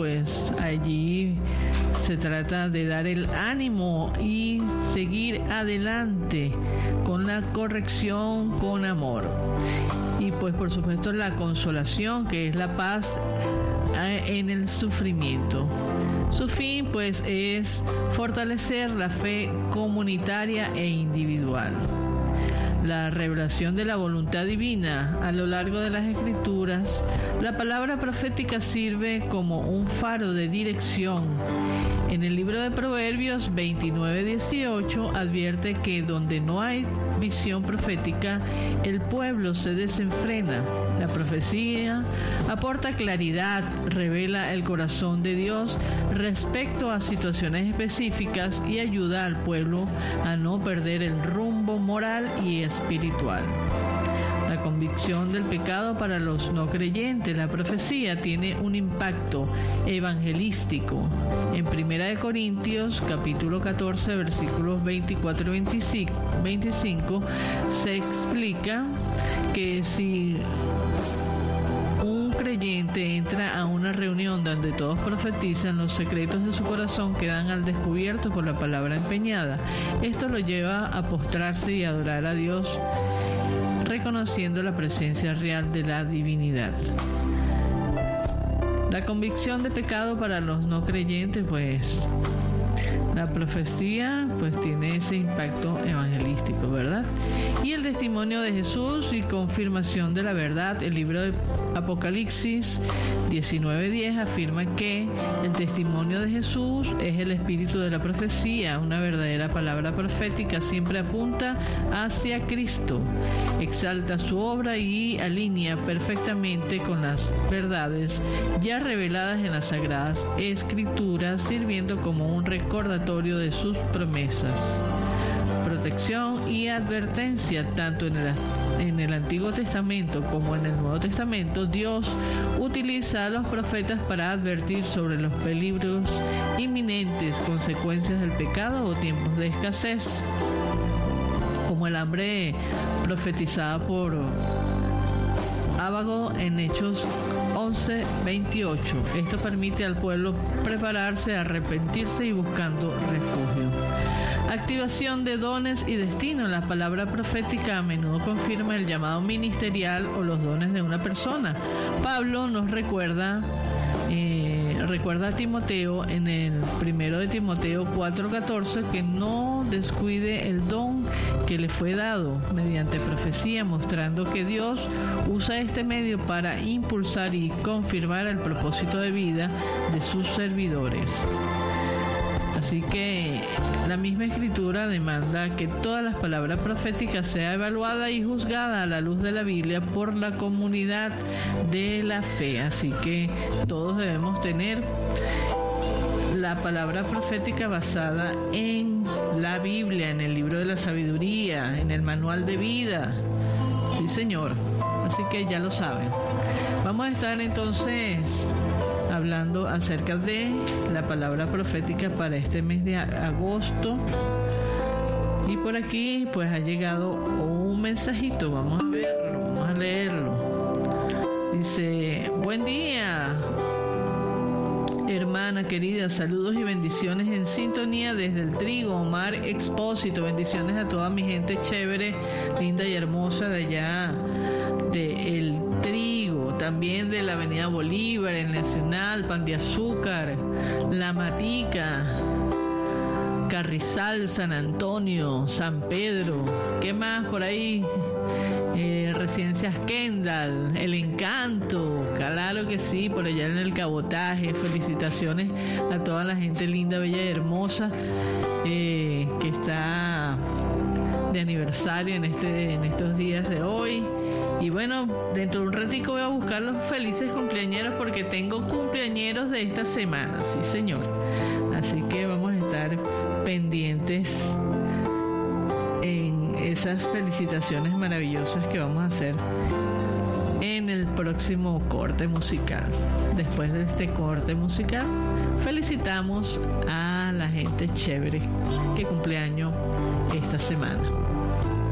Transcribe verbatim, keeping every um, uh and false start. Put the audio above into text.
pues allí se trata de dar el ánimo y seguir adelante con la corrección, con amor. Y pues por supuesto la consolación, que es la paz en el sufrimiento. Su fin pues es fortalecer la fe comunitaria e individual. La revelación de la voluntad divina a lo largo de las Escrituras, la palabra profética sirve como un faro de dirección. En el libro de Proverbios veintinueve dieciocho advierte que donde no hay visión profética, el pueblo se desenfrena. La profecía aporta claridad, revela el corazón de Dios respecto a situaciones específicas y ayuda al pueblo a no perder el rumbo moral y espiritual. La convicción del pecado para los no creyentes. La profecía tiene un impacto evangelístico. En Primera de Corintios, capítulo catorce, versículos veinticuatro y veinticinco, se explica que si un creyente entra a una reunión donde todos profetizan, los secretos de su corazón quedan al descubierto por la palabra empeñada. Esto lo lleva a postrarse y adorar a Dios, reconociendo la presencia real de la divinidad. La convicción de pecado para los no creyentes, pues la profecía pues tiene ese impacto evangelístico, ¿verdad? Y el testimonio de Jesús y confirmación de la verdad. El libro de Apocalipsis diecinueve diez afirma que el testimonio de Jesús es el espíritu de la profecía. Una verdadera palabra profética siempre apunta hacia Cristo, exalta su obra y alinea perfectamente con las verdades ya reveladas en las Sagradas Escrituras, sirviendo como un recordatorio de sus promesas. Protección y advertencia. Tanto en el, en el Antiguo Testamento como en el Nuevo Testamento, Dios utiliza a los profetas para advertir sobre los peligros inminentes, consecuencias del pecado o tiempos de escasez, como el hambre profetizada por Ábago en Hechos once veintiocho. Esto permite al pueblo prepararse, arrepentirse y buscando refugio. Activación de dones y destino. La palabra profética a menudo confirma el llamado ministerial o los dones de una persona. Pablo nos recuerda eh, recuerda a Timoteo en el primero de Timoteo cuatro catorce que no descuide el don que le fue dado mediante profecía, mostrando que Dios usa este medio para impulsar y confirmar el propósito de vida de sus servidores. Así que la misma Escritura demanda que todas las palabras proféticas sea evaluada y juzgada a la luz de la Biblia por la comunidad de la fe. Así que todos debemos tener la palabra profética basada en la Biblia, en el libro de la sabiduría, en el manual de vida. Sí, Señor. Así que ya lo saben. Vamos a estar entonces hablando acerca de la palabra profética para este mes de agosto. Y por aquí pues ha llegado un mensajito. Vamos a verlo, vamos a leerlo. Dice: buen día, hermana querida, saludos y bendiciones en sintonía desde el Trigo, Omar Expósito. Bendiciones a toda mi gente chévere, linda y hermosa de allá de El Trigo, también de la Avenida Bolívar, el Nacional, Pan de Azúcar, La Matica, Carrizal, San Antonio, San Pedro, ¿qué más por ahí? Eh, Residencias Kendall, El Encanto, claro que sí, por allá en el Cabotaje. Felicitaciones a toda la gente linda, bella y hermosa eh, que está de aniversario en este en estos días de hoy. Y bueno, dentro de un ratico voy a buscar los felices cumpleañeros porque tengo cumpleañeros de esta semana, sí señor. Así que vamos a estar pendientes en esas felicitaciones maravillosas que vamos a hacer en el próximo corte musical. Después de este corte musical, felicitamos a la gente chévere que cumpleaños esta semana.